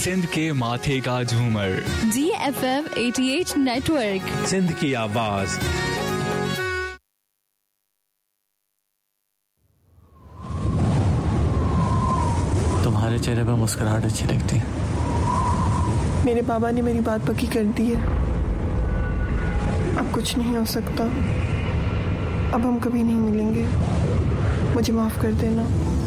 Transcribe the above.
सिंध के माथे का झूमर GFM 88 नेटवर्क, सिंध की आवाज। तुम्हारे चेहरे पर मुस्कुराहट अच्छी लगती है। मेरे बाबा ने मेरी बात पक्की कर दी है। अब कुछ नहीं हो सकता। अब हम कभी नहीं मिलेंगे। मुझे माफ कर देना।